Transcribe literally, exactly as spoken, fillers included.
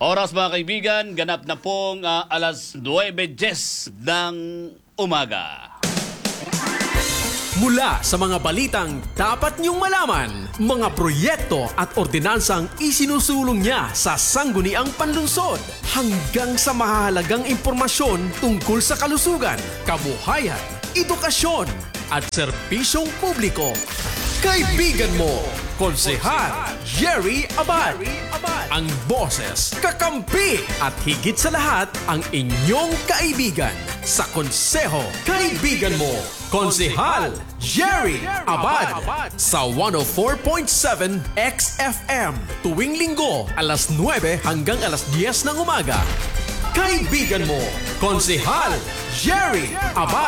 Oras mga kaibigan, ganap na pong uh, alas nuwebe ng umaga. Mula sa mga balitang dapat niyong malaman, mga proyekto at ordinansang isinusulong niya sa sangguniang panlungsod, hanggang sa mahalagang impormasyon tungkol sa kalusugan, kabuhayan, edukasyon at serbisyong publiko. Kaibigan mo, Konsehal Jerry Abad. Ang boses, kakampi at higit sa lahat ang inyong kaibigan sa Konseho. Kaibigan mo, Konsehal Jerry Abad sa one oh four point seven X F M tuwing linggo alas nuwebe hanggang alas diyes ng umaga. Kaibigan mo, Konsehal Jerry Abad.